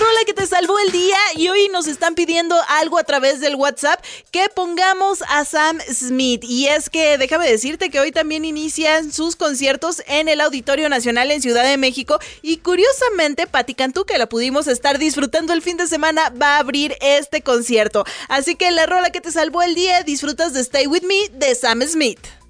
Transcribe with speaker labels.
Speaker 1: rola que te salvó el día y hoy nos están pidiendo algo a través del WhatsApp que pongamos a Sam Smith. Y es que déjame decirte que hoy también inician sus conciertos en el Auditorio Nacional en Ciudad de México y curiosamente Pati Cantú, que la pudimos estar disfrutando el fin de semana, va a abrir este concierto. Así que la rola que te salvó el día, disfrutas de Stay With Me de Sam Smith.